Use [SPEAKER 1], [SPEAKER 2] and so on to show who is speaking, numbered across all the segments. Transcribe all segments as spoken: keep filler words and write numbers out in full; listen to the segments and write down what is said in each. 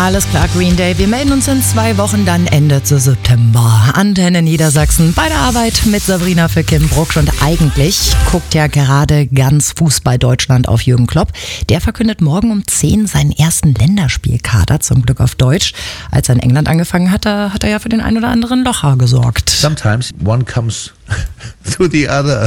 [SPEAKER 1] Alles klar, Green Day. Wir melden uns in zwei Wochen dann Ende September. Antenne Niedersachsen bei der Arbeit mit Sabrina für Kim Brucksch. Und eigentlich guckt ja gerade ganz Fußball Deutschland auf Jürgen Klopp. Der verkündet morgen um zehn seinen ersten Länderspielkader, zum Glück auf Deutsch. Als er in England angefangen hat, hat er ja für den ein oder anderen Locher gesorgt.
[SPEAKER 2] Sometimes one comes to the other.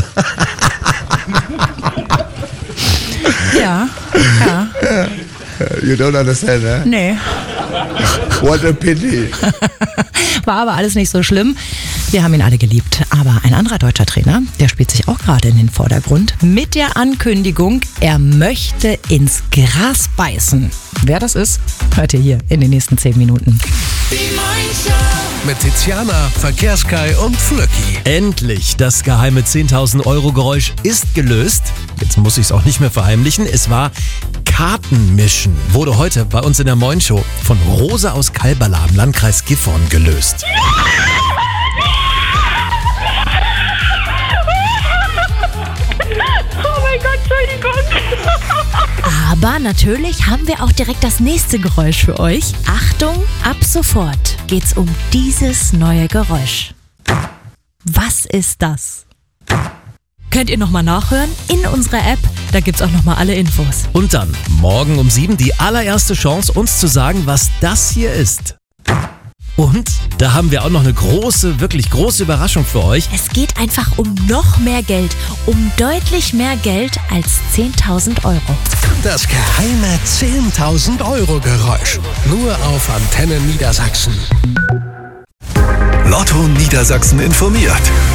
[SPEAKER 1] Ja, ja.
[SPEAKER 2] You don't understand, eh?
[SPEAKER 1] Nee.
[SPEAKER 2] What a pity.
[SPEAKER 1] War aber alles nicht so schlimm. Wir haben ihn alle geliebt. Aber ein anderer deutscher Trainer, der spielt sich auch gerade in den Vordergrund mit der Ankündigung, er möchte ins Gras beißen. Wer das ist, hört ihr hier in den nächsten zehn Minuten.
[SPEAKER 3] Mit Tiziana, Verkehrskai und Flöcki.
[SPEAKER 4] Endlich, das geheime zehntausend Euro Geräusch ist gelöst. Jetzt muss ich es auch nicht mehr verheimlichen. Es war Kartenmischen. Wurde heute bei uns in der Moin Show von Rosa aus Kalberla im Landkreis Gifhorn gelöst.
[SPEAKER 5] Oh mein Gott, Entschuldigung.
[SPEAKER 6] Aber natürlich haben wir auch direkt das nächste Geräusch für euch. Achtung, ab sofort geht's um dieses neue Geräusch. Was ist das? Könnt ihr nochmal nachhören in unserer App, da gibt's auch nochmal alle Infos.
[SPEAKER 4] Und dann morgen um sieben die allererste Chance, uns zu sagen, was das hier ist. Und da haben wir auch noch eine große, wirklich große Überraschung für euch.
[SPEAKER 6] Es geht einfach um noch mehr Geld, um deutlich mehr Geld als zehntausend Euro.
[SPEAKER 3] Das geheime zehntausend Euro Geräusch. Nur auf Antenne Niedersachsen.
[SPEAKER 7] Lotto Niedersachsen informiert.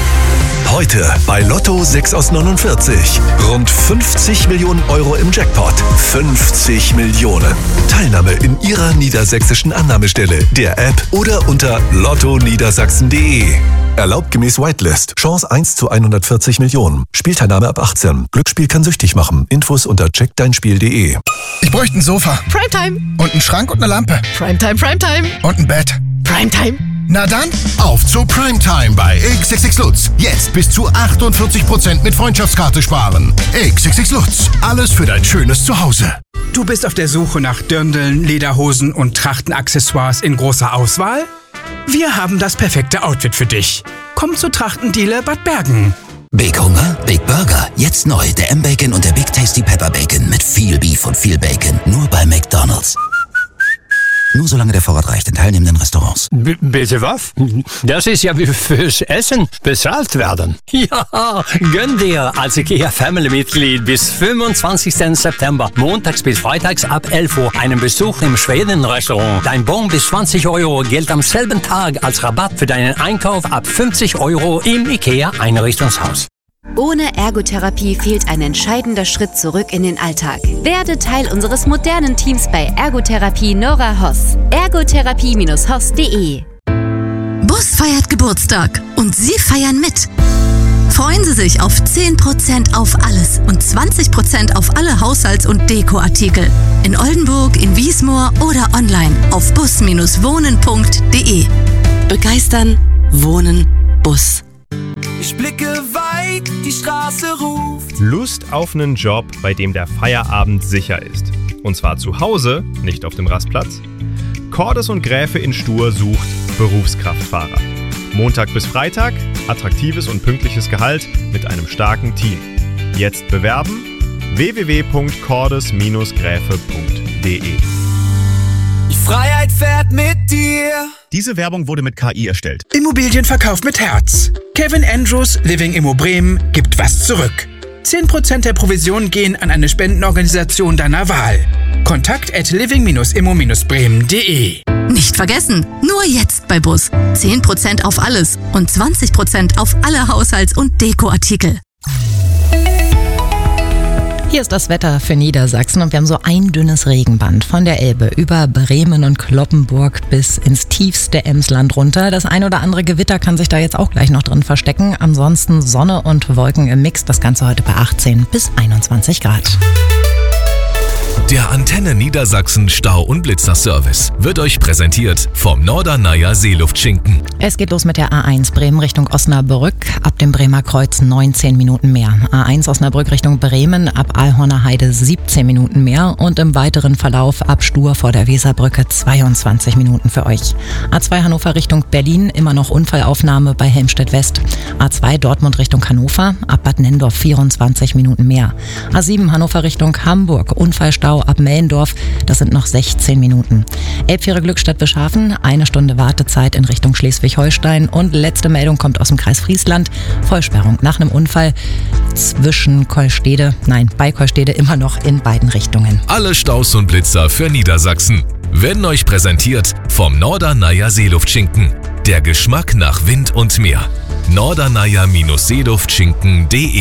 [SPEAKER 7] Heute bei Lotto sechs aus neunundvierzig. Rund fünfzig Millionen Euro im Jackpot. fünfzig Millionen. Teilnahme in Ihrer niedersächsischen Annahmestelle, der App oder unter lotto niedersachsen punkt de. Erlaubt gemäß Whitelist. Chance eins zu hundertvierzig Millionen. Spielteilnahme ab achtzehn. Glücksspiel kann süchtig machen. Infos unter check dein spiel punkt de.
[SPEAKER 8] Ich bräuchte ein Sofa.
[SPEAKER 5] Primetime.
[SPEAKER 8] Und einen Schrank und eine Lampe.
[SPEAKER 5] Primetime, Primetime.
[SPEAKER 8] Und ein Bett.
[SPEAKER 5] Primetime.
[SPEAKER 8] Na dann, auf zu Primetime bei X X X Lutz. Jetzt bis zu achtundvierzig Prozent mit Freundschaftskarte sparen. X X X Lutz. Alles für dein schönes Zuhause.
[SPEAKER 9] Du bist auf der Suche nach Dirndln, Lederhosen und Trachtenaccessoires in großer Auswahl? Wir haben das perfekte Outfit für dich. Komm zu Trachtendealer Bad Bergen.
[SPEAKER 10] Big Hunger, Big Burger. Jetzt neu der M-Bacon und der Big Tasty Pepper Bacon mit viel Beef und viel Bacon. Nur bei McDonald's. Nur solange der Vorrat reicht in teilnehmenden Restaurants.
[SPEAKER 11] B- bitte was? Das ist ja wie fürs Essen bezahlt werden. Ja, gönn dir als IKEA-Family-Mitglied bis fünfundzwanzigsten September, montags bis freitags ab elf Uhr, einen Besuch im Schweden-Restaurant. Dein Bon bis zwanzig Euro gilt am selben Tag als Rabatt für deinen Einkauf ab fünfzig Euro im IKEA-Einrichtungshaus.
[SPEAKER 12] Ohne Ergotherapie fehlt ein entscheidender Schritt zurück in den Alltag. Werde Teil unseres modernen Teams bei Ergotherapie Nora Hoss. ergotherapie Bindestrich hoss punkt de.
[SPEAKER 13] Bus feiert Geburtstag und Sie feiern mit. Freuen Sie sich auf zehn Prozent auf alles und zwanzig Prozent auf alle Haushalts- und Dekoartikel. In Oldenburg, in Wiesmoor oder online auf bus Bindestrich wohnen punkt de. Begeistern, Wohnen, Bus.
[SPEAKER 14] Ich blicke weit, die Straße ruft.
[SPEAKER 15] Lust auf einen Job, bei dem der Feierabend sicher ist. Und zwar zu Hause, nicht auf dem Rastplatz. Cordes und Gräfe in Stur sucht Berufskraftfahrer. Montag bis Freitag, attraktives und pünktliches Gehalt mit einem starken Team. Jetzt bewerben w w w punkt cordes Bindestrich gräfe punkt de.
[SPEAKER 14] Die Freiheit fährt mit dir.
[SPEAKER 16] Diese Werbung wurde mit K I erstellt.
[SPEAKER 9] Immobilienverkauf mit Herz. Kevin Andrews, Living Immo Bremen, gibt was zurück. zehn Prozent der Provision gehen an eine Spendenorganisation deiner Wahl. Kontakt at living immo bremen punkt de.
[SPEAKER 13] Nicht vergessen, nur jetzt bei Bus. zehn Prozent auf alles und zwanzig Prozent auf alle Haushalts- und Dekoartikel.
[SPEAKER 1] Hier ist das Wetter für Niedersachsen und wir haben so ein dünnes Regenband von der Elbe über Bremen und Cloppenburg bis ins tiefste Emsland runter. Das ein oder andere Gewitter kann sich da jetzt auch gleich noch drin verstecken. Ansonsten Sonne und Wolken im Mix. Das Ganze heute bei achtzehn bis einundzwanzig Grad.
[SPEAKER 7] Der Antenne Niedersachsen Stau- und Blitzerservice wird euch präsentiert vom Norderneier Seeluftschinken.
[SPEAKER 1] Es geht los mit der A eins Bremen Richtung Osnabrück. Ab dem Bremer Kreuz neunzehn Minuten mehr. A eins Osnabrück Richtung Bremen ab Alhorner Heide siebzehn Minuten mehr. Und im weiteren Verlauf ab Stur vor der Weserbrücke zweiundzwanzig Minuten für euch. A zwei Hannover Richtung Berlin, immer noch Unfallaufnahme bei Helmstedt West. A zwei Dortmund Richtung Hannover, ab Bad Nennendorf vierundzwanzig Minuten mehr. A sieben Hannover Richtung Hamburg, Unfallstau ab Mellendorf, das sind noch sechzehn Minuten. Elbfähre Glückstadt Bischhafen, eine Stunde Wartezeit in Richtung Schleswig-Holstein. Und letzte Meldung kommt aus dem Kreis Friesland, Vollsperrung nach einem Unfall zwischen Kolstede, nein, bei Kolstede immer noch in beiden Richtungen.
[SPEAKER 7] Alle Staus und Blitzer für Niedersachsen werden euch präsentiert vom Norderneier Seeluftschinken. Der Geschmack nach Wind und Meer. norderneier Seeluftschinken punkt de